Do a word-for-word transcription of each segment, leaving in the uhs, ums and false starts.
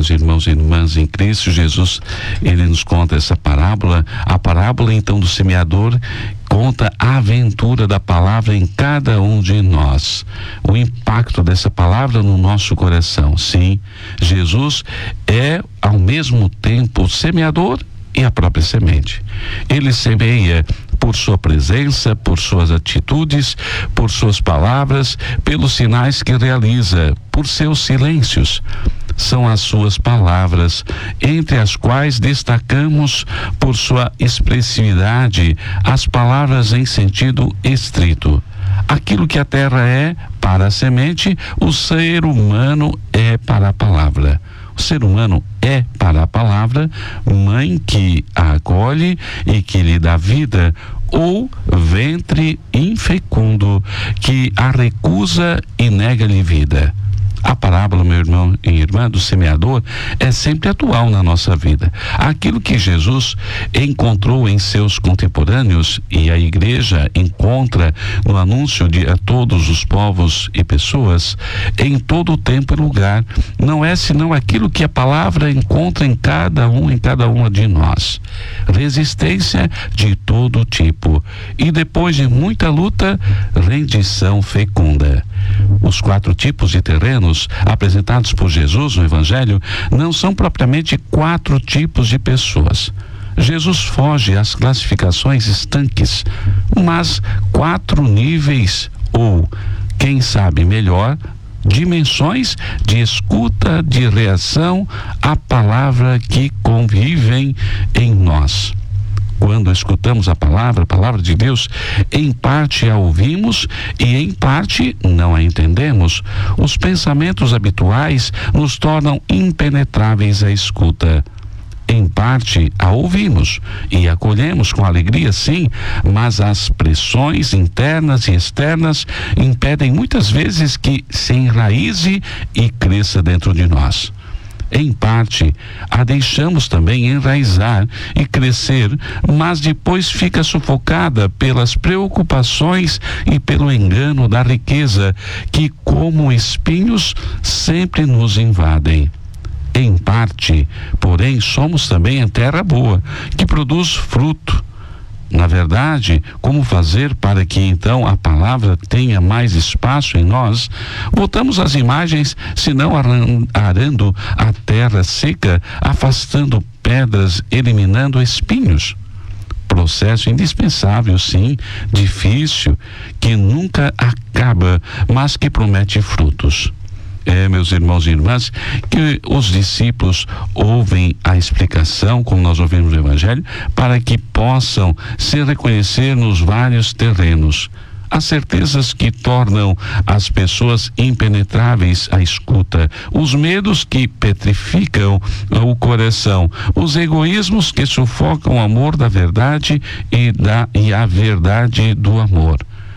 meus irmãos e irmãs em Cristo Jesus, ele nos conta essa parábola. A parábola então do semeador conta a aventura da palavra em cada um de nós, o impacto dessa palavra no nosso coração. Sim, Jesus é ao mesmo tempo o semeador e a própria semente. Ele semeia por sua presença, por suas atitudes, por suas palavras, pelos sinais que realiza, por seus silêncios. São as suas palavras, entre as quais destacamos por sua expressividade as palavras em sentido estrito. Aquilo que a terra é para a semente, o ser humano é para a palavra. O ser humano é para a palavra, mãe que a acolhe e que lhe dá vida, ou ventre infecundo que a recusa e nega-lhe vida. A parábola, meu irmão e irmã, do semeador é sempre atual na nossa vida. Aquilo que Jesus encontrou em seus contemporâneos e a igreja encontra no anúncio de a todos os povos e pessoas, em todo o tempo e lugar, não é senão aquilo que a palavra encontra em cada um, em cada uma de nós. Resistência de todo tipo e depois de muita luta, rendição fecunda. Os quatro tipos de terrenos apresentados por Jesus no Evangelho não são propriamente quatro tipos de pessoas. Jesus foge às classificações estanques, mas quatro níveis ou, quem sabe melhor, dimensões de escuta, de reação à palavra que convivem em nós. Quando escutamos a palavra, a palavra de Deus, em parte a ouvimos e em parte não a entendemos. Os pensamentos habituais nos tornam impenetráveis à escuta. Em parte a ouvimos e acolhemos com alegria, sim, mas as pressões internas e externas impedem muitas vezes que se enraize e cresça dentro de nós. Em parte, a deixamos também enraizar e crescer, mas depois fica sufocada pelas preocupações e pelo engano da riqueza, que, como espinhos, sempre nos invadem. Em parte, porém, somos também a terra boa, que produz fruto. Na verdade, como fazer para que então a palavra tenha mais espaço em nós? Voltamos às imagens, senão arando a terra seca, afastando pedras, eliminando espinhos. Processo indispensável, sim, difícil, que nunca acaba, mas que promete frutos. É, meus irmãos e irmãs, que os discípulos ouvem a explicação, como nós ouvimos no Evangelho, para que possam se reconhecer nos vários terrenos. As certezas que tornam as pessoas impenetráveis à escuta, os medos que petrificam o coração, os egoísmos que sufocam o amor da verdade e, da, e a verdade do amor.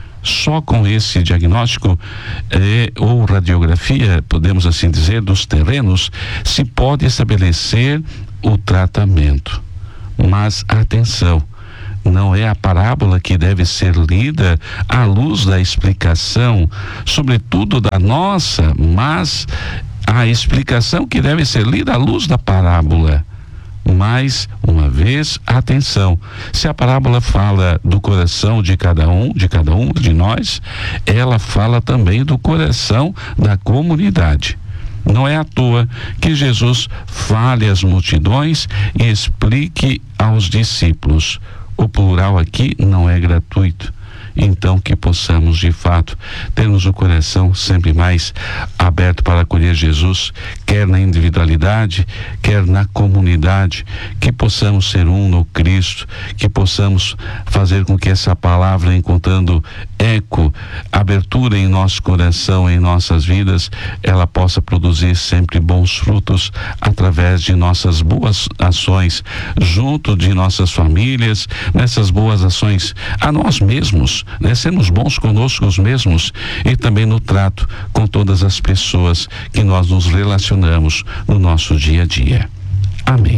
Só com esse diagnóstico eh, ou radiografia, podemos assim dizer, dos terrenos, se pode estabelecer o tratamento. Mas atenção, não é a parábola que deve ser lida à luz da explicação, sobretudo da nossa, mas a explicação que deve ser lida à luz da parábola. Mais uma vez, atenção, se a parábola fala do coração de cada um, de cada um de nós, ela fala também do coração da comunidade. Não é à toa que Jesus fale às multidões e explique aos discípulos. O plural aqui não é gratuito. Então que possamos de fato termos o coração sempre mais aberto para acolher Jesus, quer na individualidade, quer na comunidade, que possamos ser um no Cristo, que possamos fazer com que essa palavra, encontrando eco, abertura em nosso coração, em nossas vidas, ela possa produzir sempre bons frutos através de nossas boas ações, junto de nossas famílias, nessas boas ações a nós mesmos, né? Sermos bons conosco mesmos e também no trato com todas as pessoas que nós nos relacionamos no nosso dia a dia. Amém.